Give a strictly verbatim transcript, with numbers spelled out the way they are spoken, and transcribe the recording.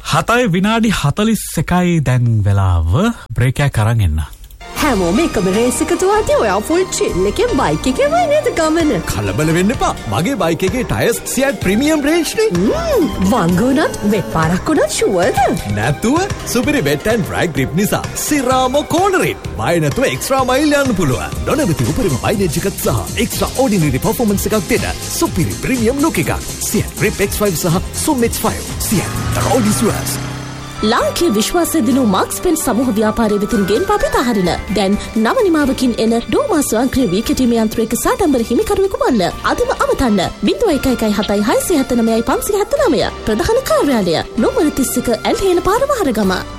හතයි විනාඩි හතලිස් එකයි දැන් වෙලාව බ්‍රේක් එකක් අරන් එන්න. හැමෝම එකම රේස් එකට වාදී ඔයා ෆුල් චිල් එකේ බයික් එකේ වයි නේද ගමන? කලබල වෙන්න එපා. මගේ බයික් එකේ ටයර්ස් සියට් ප්‍රීමියම් රේන්ජ් නේ. ම්ම් වංගුණත් වෙට් පාරක් උනත් ෂුවර්ද? නැතුව සුපිරි වෙට් ඇන්ඩ් ඩ්‍රයි ග්‍රිප් නිසා සිරාම කෝනරේ. බය නැතුව එක්ස්ට්‍රා මයිල් යන්න පුළුවන්. නොනවති උපරිම මයිලේජ් එකක් සහ එක්ස්ට්‍රා ඕඩිනරි පර්ෆෝමන්ස් එකක් දෙන සුපිරි ප්‍රීමියම් ලුක් එකක්. සියට් ග්‍රිප් එක්ස් ෆයිව් සහ සුම් X five. සියට් the road is yours. ලාංකීය විශ්වාසය දිනු මාක්ස් පෙන් සමූහ ව්‍යාපාරයේ වෙතින් ගෙන් පාපිත හරින දැන් නව නිමාවකින් එන ඩෝමා ස්වයංක්‍රීය වී කෙටීමේ යන්ත්‍රයක සාඩම්බර හිමිකරුවෙකු වන්න අදම අමතන්න ලින්ක් එක එක හතයි හයසිය හත නවයයි පන්සිය හත නවය ප්‍රධාන කාර්යාලය නොමර තිස් එක ඇල්හේන පාර මහරගම.